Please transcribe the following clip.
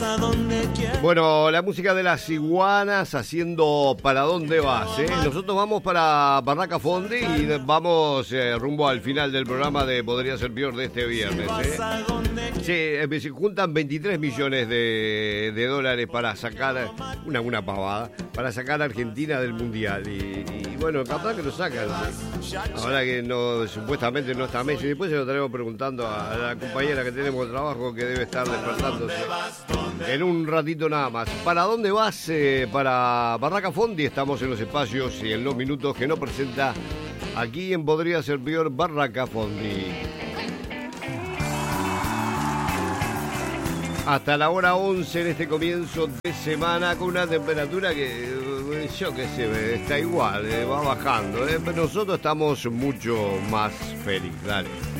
Bueno, la música de las iguanas haciendo ¿Para dónde vas? Nosotros vamos para Barraca Fondi y vamos rumbo al final del programa de Podría Ser Peor de este viernes. Se juntan 23 millones de dólares para sacar una pavada, para sacar a Argentina del Mundial. Y bueno, capaz que lo sacan. Ahora que no, supuestamente no está Messi. Después se lo estaremos preguntando a la compañera que tenemos de trabajo que debe estar despertándose en un ratito nada más. ¿Para dónde vas? Para Barraca Fondi. Estamos en los espacios y en los minutos que nos presenta aquí en Podría Ser Peor Barraca Fondi. Hasta la hora 11 en este comienzo de semana con una temperatura que yo qué sé, está igual, va bajando. Pero nosotros estamos mucho más felices. Dale.